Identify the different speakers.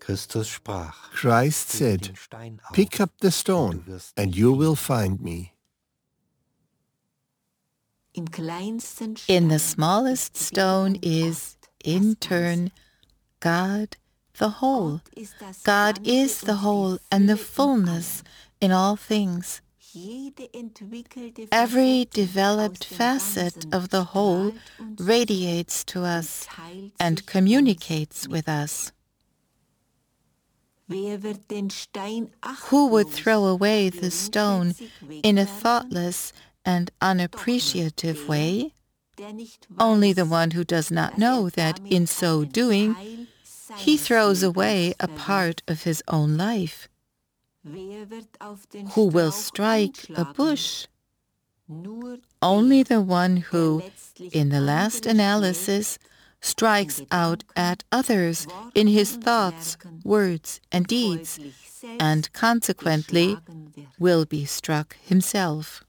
Speaker 1: Christus sprach,
Speaker 2: Christ
Speaker 1: heb
Speaker 2: said,
Speaker 1: den Stein auf,
Speaker 2: "Pick up the
Speaker 1: und
Speaker 2: stone,
Speaker 1: du wirst
Speaker 2: and
Speaker 1: mich
Speaker 2: you will
Speaker 1: finden."
Speaker 2: find me."
Speaker 3: In the smallest stone is, in turn, God the whole. God is the whole and the fullness in all things. Every developed facet of the whole radiates to us and communicates with us. Who would throw away the stone in a thoughtless and unappreciative way? Only the one who does not know that in so doing, he throws away a part of his own life. Who will strike a bush? Only the one who, in the last analysis, strikes out at others in his thoughts, words, and deeds, and consequently will be struck himself.